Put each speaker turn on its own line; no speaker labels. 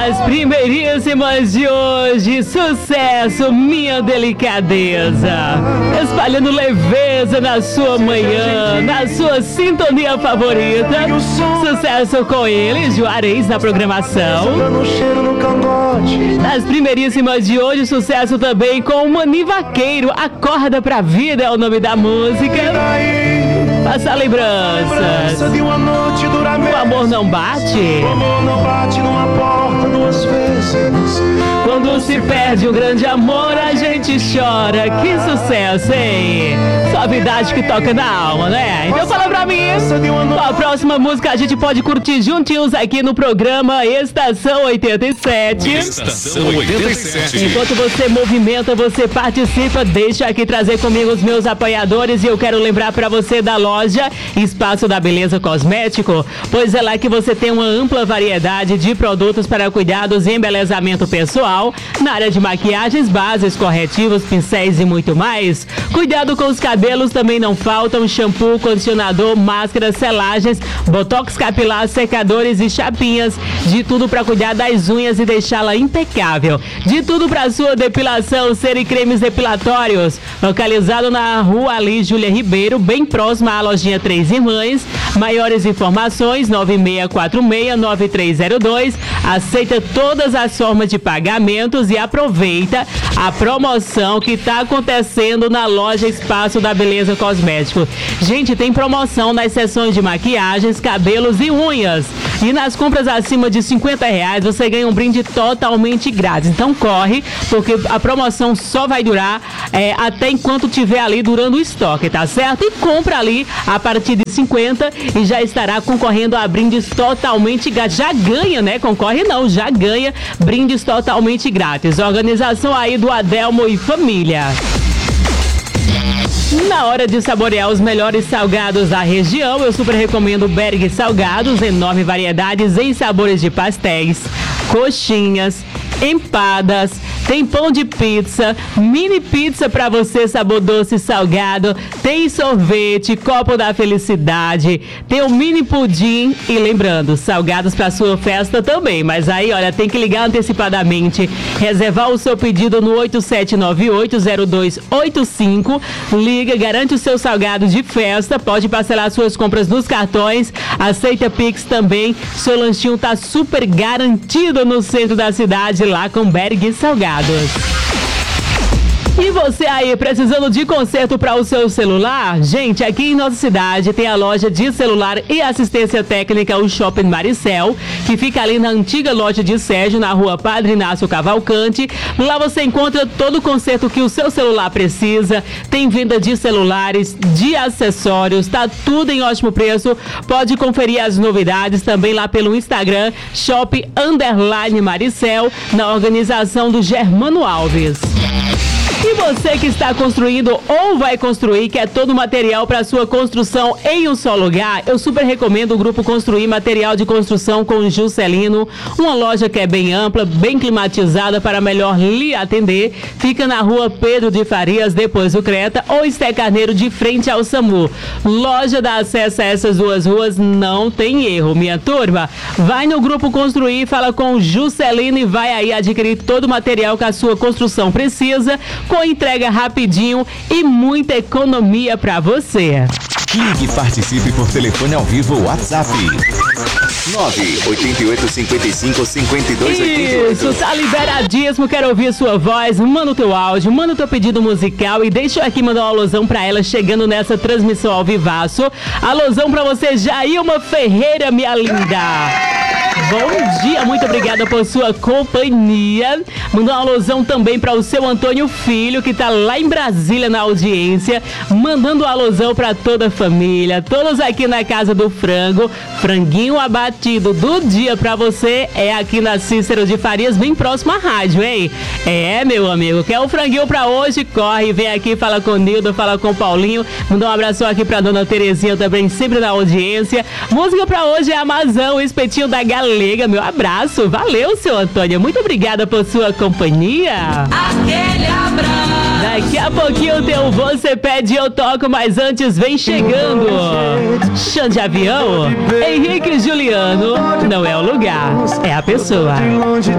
Nas primeiríssimas de hoje, sucesso, Minha Delicadeza. Espalhando leveza na sua manhã, na sua sintonia favorita. Sucesso com ele, Juarez na programação. Nas primeiríssimas de hoje, sucesso também com o Mani Vaqueiro. Acorda pra vida é o nome da música. Passar lembranças. O amor não bate.
O amor não bate numa porta duas vezes.
Quando se perde um grande amor, a gente chora. Que sucesso, hein? Suavidade que toca na alma, né? Então fala pra mim, qual a próxima música a gente pode curtir juntinhos aqui no programa Estação 87.
Estação 87.
Enquanto você movimenta, você participa, deixa aqui trazer comigo os meus apoiadores. E eu quero lembrar pra você da loja Espaço da Beleza Cosmético, pois é lá que você tem uma ampla variedade de produtos para cuidados e embelezamento pessoal, na área de maquiagens, bases, corretivos, pincéis e muito mais. Cuidado com os cabelos também não faltam: shampoo, condicionador, máscaras, selagens, botox capilar, secadores e chapinhas. De tudo para cuidar das unhas e deixá-la impecável. De tudo para sua depilação, cera e cremes depilatórios. Localizado na Rua Ali Júlia Ribeiro, bem próxima à lojinha Três Irmãs. Maiores informações 9646-9302. Aceita todas as formas de pagamentos e aproveita a promoção que está acontecendo na loja Espaço da Beleza Cosmético. Gente, tem promoção nas seções de maquiagens, cabelos e unhas. E nas compras acima de R$50 você ganha um brinde totalmente grátis. Então corre, porque a promoção só vai durar até enquanto tiver ali durando o estoque, tá certo? E compra ali a partir de 50 e já estará concorrendo a brindes totalmente grátis. Já ganha, né? Concorre não, já ganha brindes totalmente grátis. Organização aí do Adelmo e família. Na hora de saborear os melhores salgados da região, eu super recomendo Berg Salgados, enorme variedades em sabores de pastéis, coxinhas, empadas, tem pão de pizza, mini pizza pra você, sabor doce e salgado, tem sorvete, copo da felicidade, tem o mini pudim e lembrando, salgados pra sua festa também. Mas aí, olha, tem que ligar antecipadamente, reservar o seu pedido no 8798-0285, liga, garante o seu salgado de festa, pode parcelar suas compras nos cartões, aceita Pix também, seu lanchinho tá super garantido no centro da cidade, lá com Berg Salgados. E você aí, precisando de conserto para o seu celular? Gente, aqui em nossa cidade tem a loja de celular e assistência técnica, o Shopping Maricel, que fica ali na antiga loja de Sérgio, na rua Padre Inácio Cavalcante. Lá você encontra todo o conserto que o seu celular precisa. Tem venda de celulares, de acessórios, tá tudo em ótimo preço. Pode conferir as novidades também lá pelo Instagram, Shop_Maricel, na organização do Germano Alves. E você que está construindo ou vai construir, quer todo o material para sua construção em um só lugar, eu super recomendo o Grupo Construir Material de Construção com Juscelino, uma loja que é bem ampla, bem climatizada para melhor lhe atender. Fica na rua Pedro de Farias, depois do Creta, ou Esté Carneiro, de frente ao SAMU. Loja dá acesso a essas duas ruas, não tem erro, minha turma. Vai no Grupo Construir, fala com o Juscelino e vai aí adquirir todo o material que a sua construção precisa, com entrega rapidinho e muita economia pra você.
Ligue e participe por telefone ao vivo WhatsApp. 988555288.
Isso, tá liberadíssimo, quero ouvir sua voz, manda o teu áudio, manda o teu pedido musical e deixa eu aqui mandar uma alusão pra ela chegando nessa transmissão ao vivaço. Alusão pra você, Jailma Ferreira, minha linda. Bom dia, muito obrigada por sua companhia. Mandar uma alusão também para o seu Antônio Filho, que tá lá em Brasília na audiência, mandando uma alusão para toda a família, todos aqui na Casa do Frango. Franguinho abatido do dia para você é aqui na Cícero de Farias, bem próximo à rádio, hein? É, meu amigo, quer o franguinho para hoje? Corre, vem aqui, fala com o Nildo, fala com o Paulinho. Mandar um abraço aqui para dona Terezinha também, sempre na audiência. Música para hoje é Amazão, o espetinho da Galega. Meu abraço, valeu, seu Antônio, muito obrigada por sua companhia.
Aquele abraço.
Daqui a pouquinho tem o Você Pede e Eu Toco, mas antes vem chegando Chão de Avião, Henrique e Juliano. Não é o lugar, é a pessoa.